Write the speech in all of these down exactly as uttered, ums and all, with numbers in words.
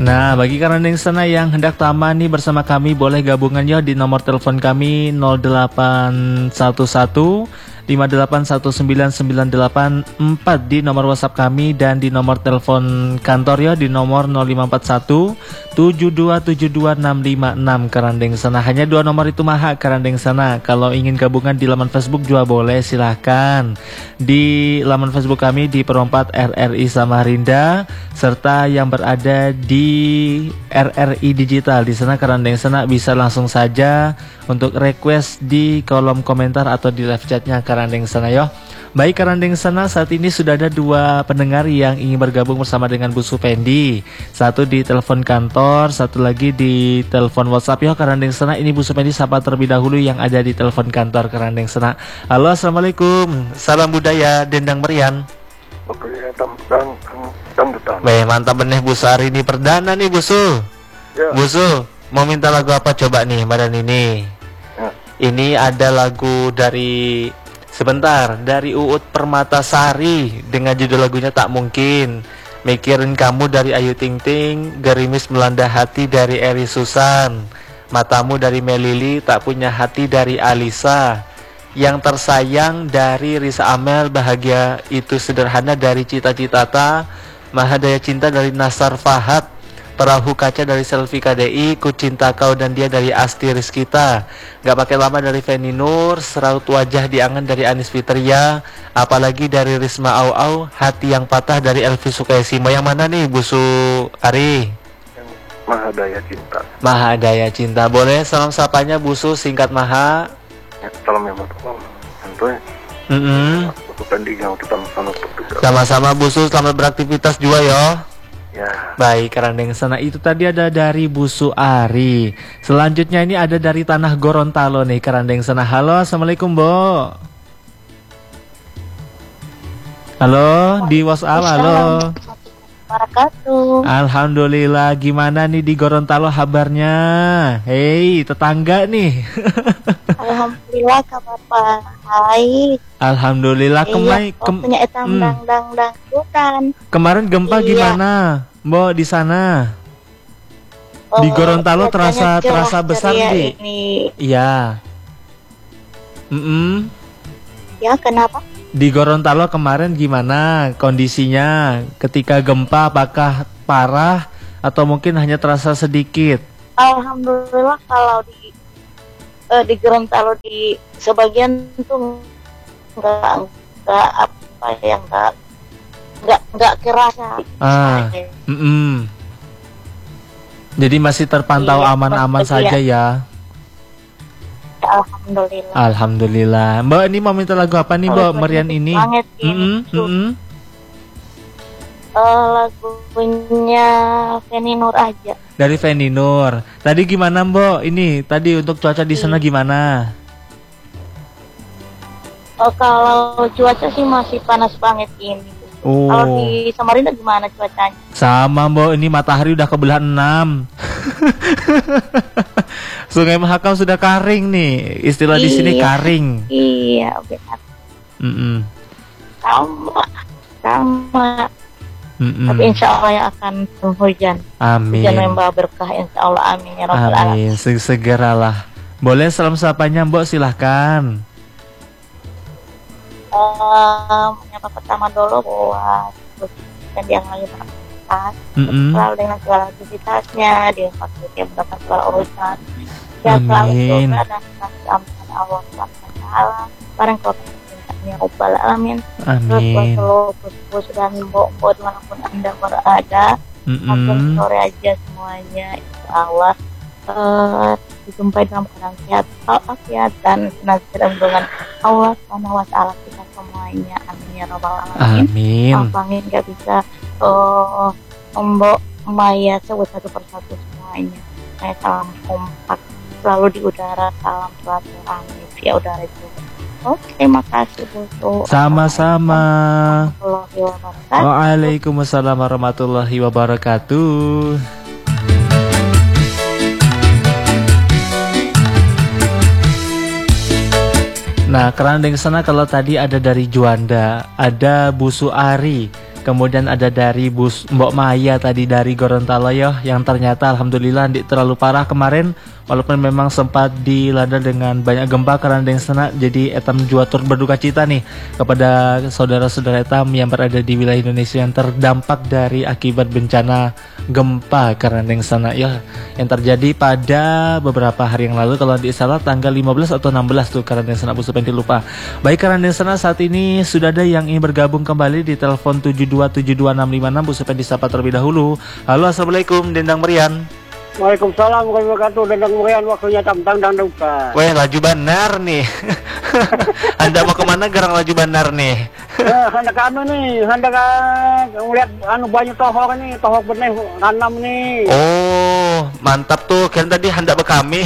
Nah, bagi karandeng sana yang hendak taman nih bersama kami, boleh gabungan ya di nomor telepon kami nol delapan satu satu lima delapan satu sembilan sembilan delapan empat, di nomor WhatsApp kami, dan di nomor telepon kantor ya di nomor nol lima empat satu tujuh dua tujuh dua enam lima enam. Karandeng sana hanya dua nomor itu maha karandeng sana. Kalau ingin gabungan di laman Facebook juga boleh, silahkan di laman Facebook kami di Perompat R R I Samarinda, serta yang berada di R R I Digital. Di sana karandeng sana bisa langsung saja untuk request di kolom komentar atau di live chatnya karandeng sana yo. Baik karandeng sana, saat ini sudah ada dua pendengar yang ingin bergabung bersama dengan Bu Supendi. Satu di telepon kantor, satu lagi di telepon WhatsApp yo karandeng sana. Ini Bu Supendi sapa terlebih dahulu yang ada di telepon kantor karandeng sana. Halo, assalamualaikum. Salam budaya Dendang Merian. Oke, dang dangdutan. Weh, mantap benih Bu Su hari ini perdana nih Bu Su. Ya. Bu Su, mau minta lagu apa coba nih badan ini? Ya. Ini ada lagu dari sebentar dari Uut Permatasari dengan judul lagunya Tak Mungkin. Mikirin Kamu dari Ayu Ting Ting, Gerimis Melanda Hati dari Eri Susan, Matamu dari Melili, Tak Punya Hati dari Alisa, Yang Tersayang dari Risa Amel, Bahagia Itu Sederhana dari Cita Citata, Mahadaya Cinta dari Nasar Fahad, Perahu Kaca dari Selvi K D I, Ku Cinta Kau dan Dia dari Asti Rizkita, Gak Pakai Lama dari Feni Nur, Seraut Wajah di Angan dari Anis Fitria, Apalagi dari Risma Au Au, Hati Yang Patah dari Elvi Sukaisima. Yang mana nih Bu Su Ari? Yang Mahadaya Cinta. Mahadaya Cinta. Boleh salam sapanya Bu Su singkat Maha? Ya, salam yang bertuah. Tentunya. Mm -hmm. Untuk tandingan kita sama bertugas. Sama-sama Bu Su, selamat beraktivitas juga yo. Ya. Baik karandeng sana, itu tadi ada dari Bu Su Ari. Selanjutnya ini ada dari Tanah Gorontalo nih karandeng sana. Halo, assalamualaikum Bo. Halo di WhatsApp. Halo. Wabarakatuh. Alhamdulillah, gimana nih di Gorontalo kabarnya? Hei tetangga nih. Alhamdulillah kabar baik. Alhamdulillah. Kemai Iya, kem punya etang hmm. dang dang dang hutan. Kemarin gempa Iya. gimana Bo di sana? Di Oh, Gorontalo kelihatannya terasa cerah terasa besar ceria di. ini. Iya. Mm -mm. Ya kenapa? Di Gorontalo kemarin gimana kondisinya ketika gempa? Apakah parah atau mungkin hanya terasa sedikit? Alhamdulillah kalau di eh, di Gorontalo di sebagian tuh enggak enggak apa ya enggak enggak enggak kerasa. Ah, mm -mm. Jadi masih terpantau Iya, aman-aman masih saja iya. ya. Alhamdulillah. Alhamdulillah. Mbak ini mau minta lagu apa nih Mbak Merian ini? Banget ini. Mm -mm, mm -mm. Eh, lagunya Feni Nur aja. Dari Feni Nur. Tadi gimana Mbak? Ini tadi untuk cuaca di sana gimana? Oh, kalau cuaca sih masih panas banget ini. Oh. Kalau di Samarinda gimana cuacanya? Sama Mbak, ini matahari udah ke belah enam. Sungai Mahakam sudah kering nih. Istilah di sini Iya. kering. Iya, benar. Mm -mm. Sama, sama. Mm -mm. Tapi insya Allah yang akan turun hujan. Amin. Hujan membawa berkah, insya Allah. Amin ya Rabbal alamin. Amin. Se- Segeralah. Boleh salam sapanya Mbak, silahkan. Um, yang pertama dulu buat dan yang lagi beraktivitas, Mm -mm. selalu dengan segala aktivitasnya, dia pasti dia mendapat segala urusan. Ya selalu Amin. berdoa dan kasih ampun Allah subhanahu wa taala. Barang kalau mintanya Rabbal alamin. Terus buat Amin. seluruh bos dan mbok-mbok dimanapun anda berada, Mm sampai -mm. sore aja semuanya, insya Allah uh, dijumpai dalam keadaan sehat, walafiat dan senantiasa dengan Allah subhanahu wa taala kita semuanya. Amin ya Rabbal alamin. Amin. Ampangin gak bisa uh, mbok Maya sebut satu persatu semuanya. Saya salam kompak selalu di udara, salam silaturahmi via udara juga. Oke, terima kasih Bu Su. Sama-sama. Warahmatullahi wabarakatuh. Waalaikumsalam warahmatullahi wabarakatuh. Nah, kerandeng sana kalau tadi ada dari Juanda, ada Bu Su Ari. Kemudian ada dari Bus Mbok Maya tadi dari Gorontalo ya, yang ternyata alhamdulillah tidak terlalu parah kemarin, walaupun memang sempat dilanda dengan banyak gempa karena yang sana. Jadi etam jua turut berduka cita nih kepada saudara-saudara etam yang berada di wilayah Indonesia yang terdampak dari akibat bencana gempa karena yang sana ya, yang terjadi pada beberapa hari yang lalu kalau di salah tanggal lima belas atau enam belas tuh karena yang sana, Bu Supendi lupa. Baik, karena yang sana saat ini sudah ada yang ingin bergabung kembali di telepon tujuh dua tujuh dua enam lima enam. Bu Supendi sapa terlebih dahulu. Halo, assalamualaikum Dendang Merian. Waalaikumsalam warahmatullahi wabarakatuh. Dendang Merian, waktunya tamtang dan duka. Weh, laju benar nih. Anda mau kemana garang laju benar nih? Eh, hendak anu nih, hendak uh, ngeliat anu banyak tohok nih, tohok benih tanam nih. Oh, mantap tuh. Kan tadi hendak be kami.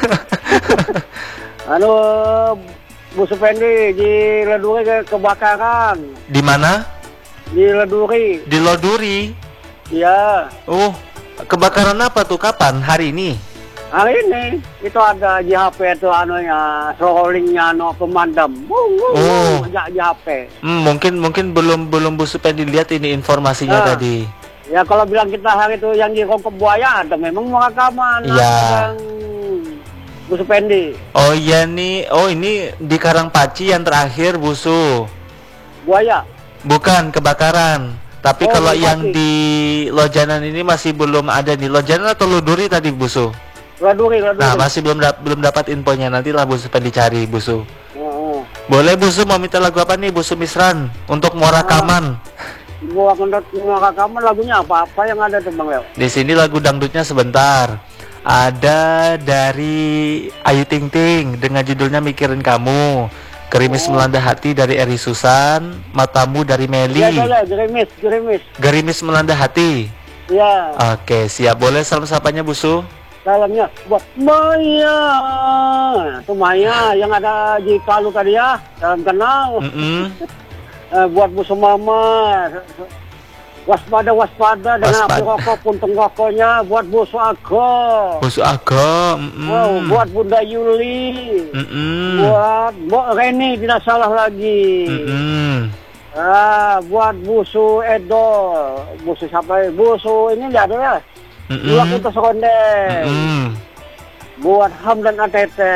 Anu Bu Supendi di Leduri ke kebakaran. Di mana? Di Leduri. Di Loduri. Iya. Oh, kebakaran apa tuh? Kapan? Hari ini? Hari ini itu ada J H P itu anunya, rollingnya no pemadam. Wuh, wuh, Oh. J H P. Hmm, mungkin mungkin belum belum Bu Supendi lihat ini informasinya Ah. tadi. Ya kalau bilang kita hari itu yang di Rongkep Buaya ada memang rekaman. Iya. Yang Bu Supendi. Oh iya nih. Oh, ini di Karangpaci yang terakhir, Busu. Buaya. Bukan kebakaran. Tapi Oh, kalau Karangpaci. yang di Lojanan ini masih belum ada nih. Lojanan atau Luduri tadi, Busu? Leduri, Leduri. Nah, masih belum da- belum dapat infonya. Nantilah Bu Supendi cari, Busu. Oh, Boleh, Busu, mau minta lagu apa nih, Busu Misran? Untuk mau rekaman. gua akan mau rekaman lagunya apa-apa yang ada tuh Bang Leo. Di sini lagu dangdutnya sebentar. Ada dari Ayu Ting Ting dengan judulnya Mikirin Kamu. Gerimis Oh. Melanda Hati dari Eri Susan. Matamu dari Meli. Iya, iya, gerimis, gerimis. Gerimis Melanda Hati. Iya, Oke, siap. Boleh salam sapanya, Busu? dalamnya buat Maya. Itu Maya yang ada di Palu tadi ya, dalam kenal. Mm-mm. Eh, buat Bu Sumama. Waspada, waspada dengan Waspada. api rokok, puntung rokoknya. Buat Bu Suago. Busu Aga. Mm-mm. Oh, buat Bunda Yuli. Mm-mm. Buat Mbok Reni tidak salah lagi. Mm-mm. Ah, buat Busu Edo, Busu siapa? Busu ini enggak ada ya? Mm-mm. Dua kita sekonde. Mm-mm. Buat Hamdan A T T.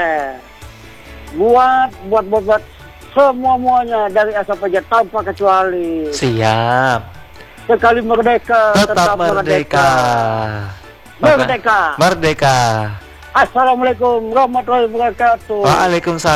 Buat buat buat, buat semua muanya dari asal pajak tanpa kecuali. Siap. Sekali merdeka, Tetap merdeka. Merdeka. Merdeka. Assalamualaikum warahmatullahi wabarakatuh. Waalaikumsalam.